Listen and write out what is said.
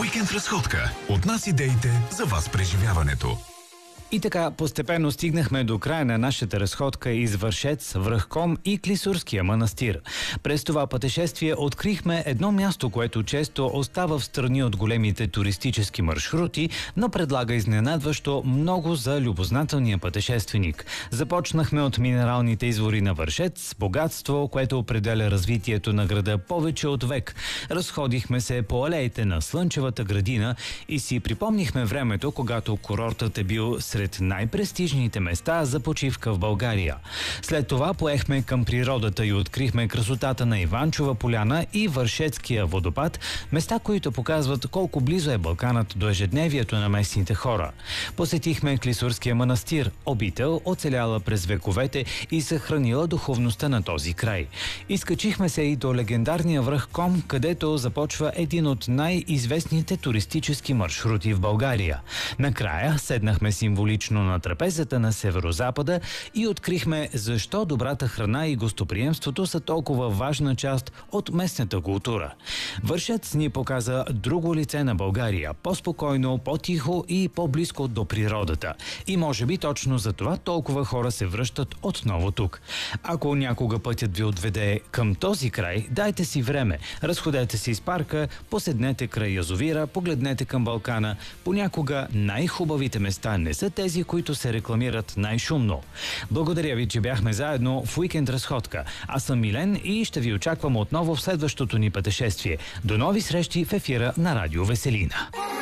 Уикенд разходка. От нас идеите за вас преживяването. И така, постепенно стигнахме до края на нашата разходка из Вършец, Връхком и Клисурския манастир. През това пътешествие открихме едно място, което често остава в страни от големите туристически маршрути, но предлага изненадващо много за любознателния пътешественик. Започнахме от минералните извори на Вършец, богатство, което определя развитието на града повече от век. Разходихме се по алеите на Слънчевата градина и си припомнихме времето, когато курортът е бил сред най-престижните места за почивка в България. След това поехме към природата и открихме красотата на Иванчова поляна и Вършецкия водопад, места, които показват колко близо е Балканът до ежедневието на местните хора. Посетихме Клисурския манастир, обител, оцеляла през вековете и съхранила духовността на този край. Изкачихме се и до легендарния връх Ком, където започва един от най-известните туристически маршрути в България. Накрая седнахме символично на трапезата на северозапада и открихме защо добрата храна и гостоприемството са толкова важна част от местната култура. Вършец ни показа друго лице на България, по-спокойно, по-тихо и по-близко до природата. И може би точно за това толкова хора се връщат отново тук. Ако някога пътят ви отведе към този край, дайте си време, разходете си из парка, поседнете край язовира, погледнете към Балкана. Понякога най-хубавите места не са тези, които се рекламират най-шумно. Благодаря ви, че бяхме заедно в Уикенд разходка. Аз съм Милен и ще ви очаквам отново в следващото ни пътешествие. До нови срещи в ефира на Радио Веселина.